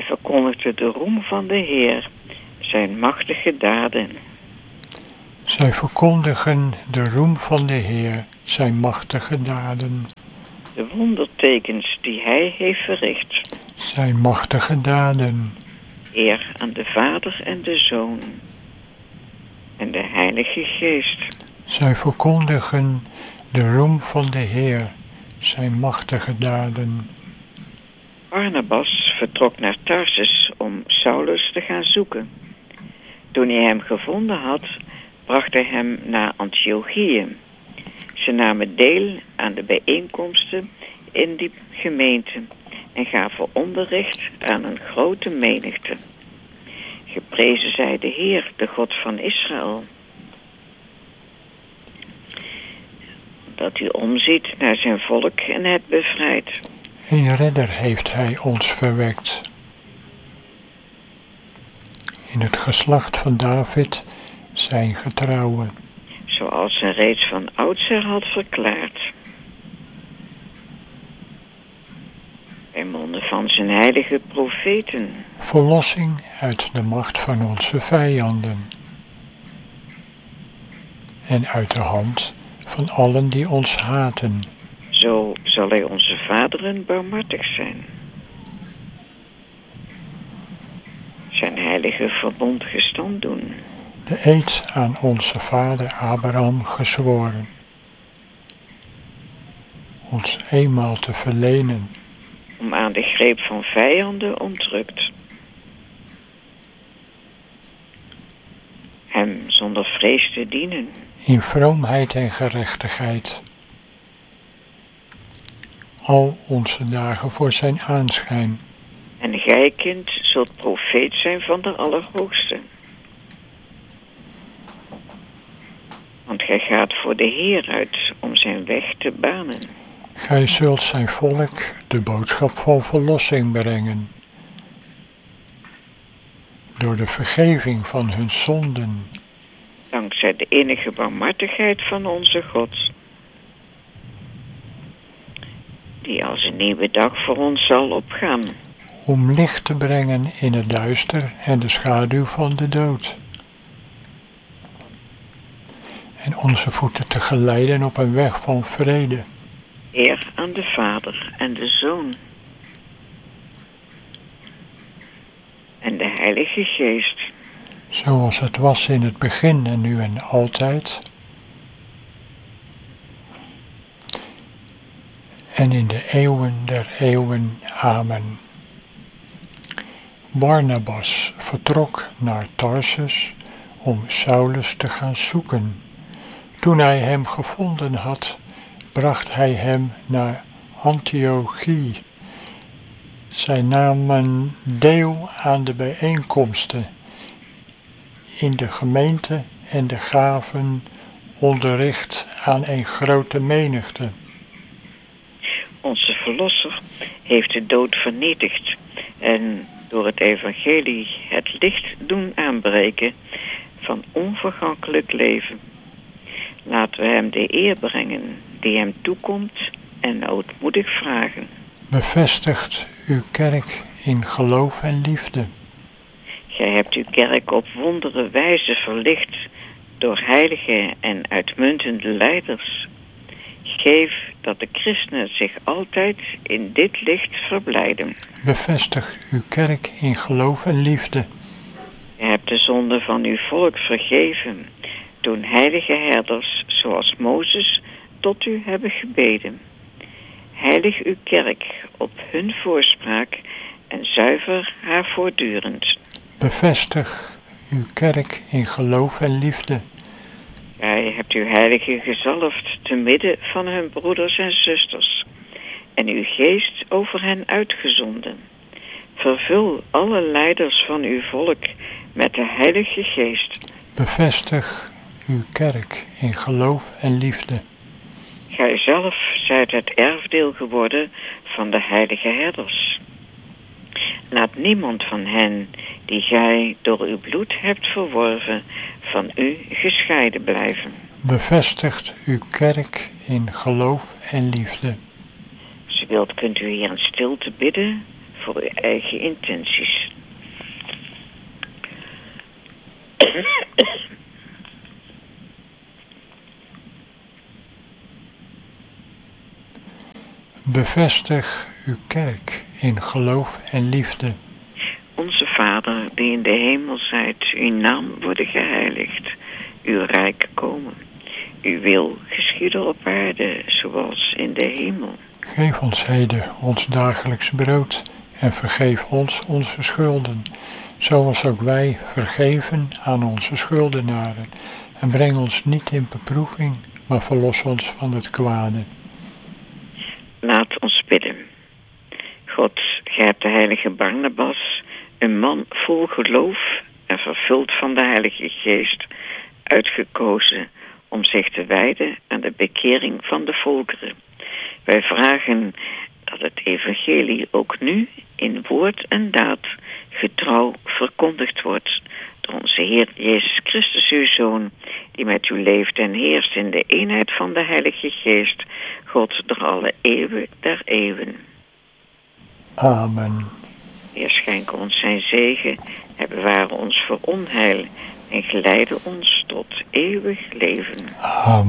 Zij verkondigde de roem van de Heer, zijn machtige daden. Zij verkondigen de roem van de Heer, zijn machtige daden. De wondertekens die hij heeft verricht. Zijn machtige daden. Eer aan de Vader en de Zoon en de Heilige Geest. Zij verkondigen de roem van de Heer, zijn machtige daden. Barnabas vertrok naar Tarsus om Saulus te gaan zoeken. Toen hij hem gevonden had, bracht hij hem naar Antiochië. Ze namen deel aan de bijeenkomsten in die gemeente en gaven onderricht aan een grote menigte. Geprezen zij de Heer, de God van Israël. Dat u omziet naar zijn volk en het bevrijdt. Een redder heeft hij ons verwekt. In het geslacht van David zijn getrouwe. Zoals hij reeds van oudsher had verklaard. Bij monden van zijn heilige profeten. Verlossing uit de macht van onze vijanden. En uit de hand van allen die ons haten. Zo zal hij onze vaderen barmhartig zijn. Zijn heilige verbond gestand doen. De eed aan onze vader Abraham gezworen. Ons eenmaal te verlenen. Om aan de greep van vijanden ontrukt. Hem zonder vrees te dienen. In vroomheid en gerechtigheid. Al onze dagen voor zijn aanschijn. En gij, kind, zult profeet zijn van de Allerhoogste. Want gij gaat voor de Heer uit om zijn weg te banen. Gij zult zijn volk de boodschap van verlossing brengen. Door de vergeving van hun zonden. Dankzij de enige barmhartigheid van onze God. Die als een nieuwe dag voor ons zal opgaan. Om licht te brengen in het duister en de schaduw van de dood. En onze voeten te geleiden op een weg van vrede. Eer aan de Vader en de Zoon. En de Heilige Geest. Zoals het was in het begin en nu en altijd. En in de eeuwen der eeuwen. Amen. Barnabas vertrok naar Tarsus om Saulus te gaan zoeken. Toen hij hem gevonden had, bracht hij hem naar Antiochië. Zij namen deel aan de bijeenkomsten in de gemeente en de gaven onderricht aan een grote menigte. Onze Verlosser heeft de dood vernietigd en door het evangelie het licht doen aanbreken van onvergankelijk leven. Laten we hem de eer brengen die hem toekomt en ootmoedig vragen. Bevestigt uw kerk in geloof en liefde. Gij hebt uw kerk op wondere wijze verlicht door heilige en uitmuntende leiders. Geef dat de christenen zich altijd in dit licht verblijden. Bevestig uw kerk in geloof en liefde. Gij hebt de zonde van uw volk vergeven, toen heilige herders zoals Mozes tot u hebben gebeden. Heilig uw kerk op hun voorspraak en zuiver haar voortdurend. Bevestig uw kerk in geloof en liefde. Gij hebt uw heilige gezalfd te midden van hun broeders en zusters en uw geest over hen uitgezonden. Vervul alle leiders van uw volk met de Heilige Geest. Bevestig uw kerk in geloof en liefde. Gij zelf zijt het erfdeel geworden van de heilige herders. Laat niemand van hen die gij door uw bloed hebt verworven van u gescheiden blijven. Bevestigt uw kerk in geloof en liefde. Als u wilt kunt u hier in stilte bidden voor uw eigen intenties. Bevestig uw kerk in geloof en liefde. Onze Vader, die in de hemel zijt, uw naam worden geheiligd, uw rijk komen. Uw wil geschieden op aarde, zoals in de hemel. Geef ons heden ons dagelijks brood en vergeef ons onze schulden, zoals ook wij vergeven aan onze schuldenaren. En breng ons niet in beproeving, maar verlos ons van het kwade. Laat ons bidden. God, gij hebt de heilige Barnabas, een man vol geloof en vervuld van de Heilige Geest, uitgekozen om zich te wijden aan de bekering van de volkeren. Wij vragen dat het evangelie ook nu in woord en daad getrouw verkondigd wordt door onze Heer Jezus Christus, uw Zoon, die met u leeft en heerst in de eenheid van de Heilige Geest, God door alle eeuwen der eeuwen. Amen. Heer, schenk ons zijn zegen, hij beware ons voor onheil en geleide ons tot eeuwig leven. Amen.